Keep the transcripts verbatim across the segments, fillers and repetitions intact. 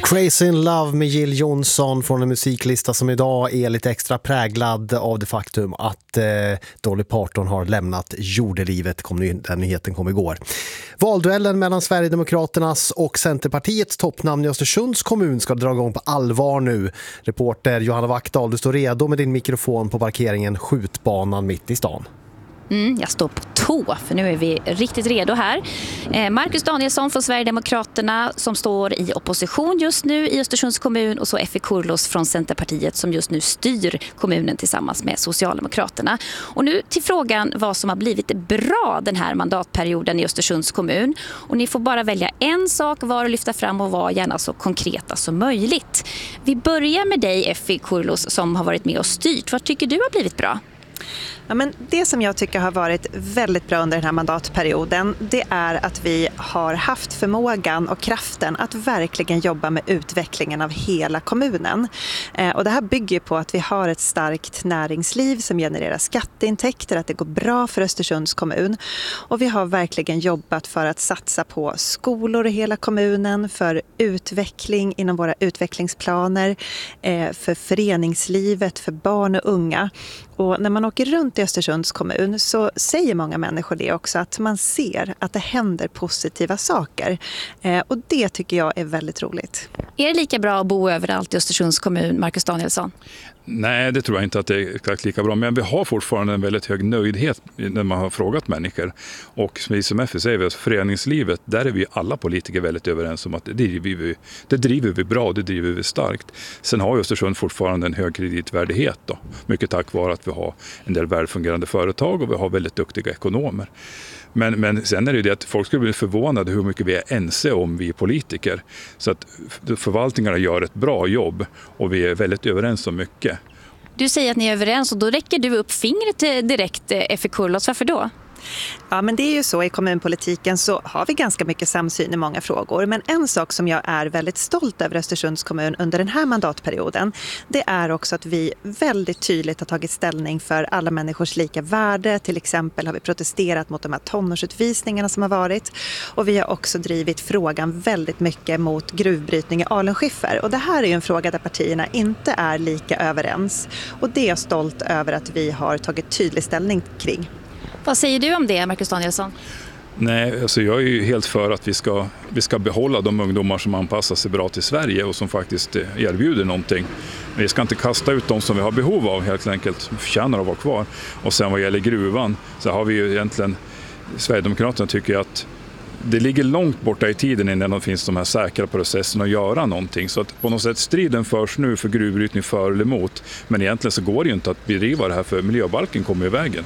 Crazy in Love med Jill Johnson från en musiklista som idag är lite extra präglad av det faktum att eh, Dolly Parton har lämnat jordelivet. Kom, den nyheten kom igår. Valduellen mellan Sverigedemokraternas och Centerpartiets toppnamn i Östersunds kommun ska dra igång på allvar nu. Reporter Johanna Wackdahl, du står redo med din mikrofon på parkeringen Skjutbanan mitt i stan. Mm, jag står på tå, för nu är vi riktigt redo här. Eh, Marcus Danielsson från Sverigedemokraterna som står i opposition just nu i Östersunds kommun, och så Effie Kurlos från Centerpartiet som just nu styr kommunen tillsammans med Socialdemokraterna. Och nu till frågan vad som har blivit bra den här mandatperioden i Östersunds kommun. Och ni får bara välja en sak var att lyfta fram och vara gärna så konkreta som möjligt. Vi börjar med dig, Effie Kurlos, som har varit med och styrt. Vad tycker du har blivit bra? Ja, men det som jag tycker har varit väldigt bra under den här mandatperioden, det är att vi har haft förmågan och kraften att verkligen jobba med utvecklingen av hela kommunen. Eh, och det här bygger på att vi har ett starkt näringsliv som genererar skatteintäkter, att det går bra för Östersunds kommun. Och vi har verkligen jobbat för att satsa på skolor i hela kommunen, för utveckling inom våra utvecklingsplaner, eh, för föreningslivet, för barn och unga. Och när man åker runt i Östersunds kommun så säger många människor det också, att man ser att det händer positiva saker. Eh, och det tycker jag är väldigt roligt. Är det lika bra att bo överallt i Östersunds kommun, Marcus Danielsson? Nej, det tror jag inte att det är exakt lika bra. Men vi har fortfarande en väldigt hög nöjdhet när man har frågat människor. Och vi som F S säger, alltså föreningslivet, där är vi alla politiker väldigt överens om att det driver vi, det driver vi bra, det driver vi starkt. Sen har Östersund fortfarande en hög kreditvärdighet då. Mycket tack vare att vi har en del välfungerande företag och vi har väldigt duktiga ekonomer. Men, men sen är det ju det att folk skulle bli förvånade hur mycket vi är ense om, vi politiker. Så att förvaltningarna gör ett bra jobb och vi är väldigt överens om mycket. Du säger att ni är överens och då räcker du upp fingret direkt, Effie Kurlos. Varför då? Ja, men det är ju så, i kommunpolitiken så har vi ganska mycket samsyn i många frågor. Men en sak som jag är väldigt stolt över Östersunds kommun under den här mandatperioden, det är också att vi väldigt tydligt har tagit ställning för alla människors lika värde. Till exempel har vi protesterat mot de här tonårsutvisningarna som har varit. Och vi har också drivit frågan väldigt mycket mot gruvbrytning i alunskiffer. Och det här är ju en fråga där partierna inte är lika överens. Och det är jag stolt över att vi har tagit tydlig ställning kring. Vad säger du om det, Marcus Danielsson? Nej, alltså jag är ju helt för att vi ska, vi ska behålla de ungdomar som anpassar sig bra till Sverige och som faktiskt erbjuder någonting. Vi ska inte kasta ut de som vi har behov av, helt enkelt, som förtjänar att vara kvar. Och sen vad gäller gruvan så har vi ju egentligen, Sverigedemokraterna tycker att det ligger långt borta i tiden innan det finns de här säkra processerna att göra någonting. Så att på något sätt striden förs nu för gruvbrytning för eller emot. Men egentligen så går det ju inte att bedriva det här, för miljöbalken kommer i vägen.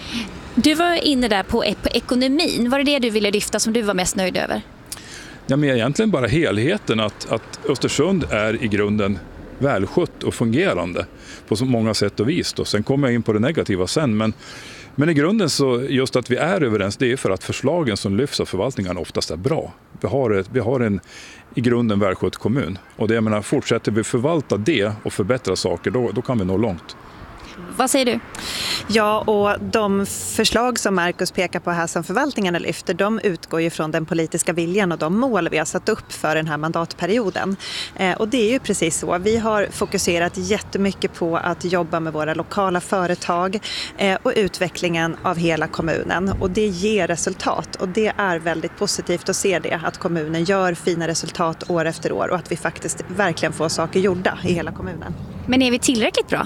Du var inne där på, på ekonomin. Var det det du ville lyfta som du var mest nöjd över? Ja, men egentligen bara helheten, att, att Östersund är i grunden välskött och fungerande på så många sätt och vis. Då. Sen kommer jag in på det negativa sen, men, men i grunden så just att vi är överens, det är för att förslagen som lyfts av förvaltningen oftast är bra. Vi har, ett, vi har en i grunden välskött kommun, och det, jag menar, fortsätter vi förvalta det och förbättra saker, då, då kan vi nå långt. Vad säger du? Ja, och de förslag som Marcus pekar på här som förvaltningarna lyfter, de utgår ju från den politiska viljan och de mål vi har satt upp för den här mandatperioden. Eh, och det är ju precis så. Vi har fokuserat jättemycket på att jobba med våra lokala företag eh, och utvecklingen av hela kommunen. Och det ger resultat, och det är väldigt positivt att se det, att kommunen gör fina resultat år efter år och att vi faktiskt verkligen får saker gjorda i hela kommunen. Men är vi tillräckligt bra?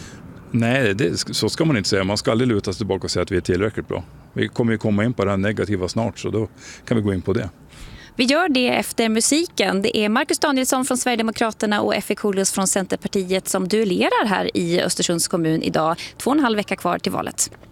Nej, det, så ska man inte säga. Man ska aldrig luta sig tillbaka och säga att vi är tillräckligt bra. Vi kommer ju komma in på det här negativa snart, så då kan vi gå in på det. Vi gör det efter musiken. Det är Marcus Danielsson från Sverigedemokraterna och Effie Kurlos från Centerpartiet som duellerar här i Östersunds kommun idag. Två och en halv vecka kvar till valet.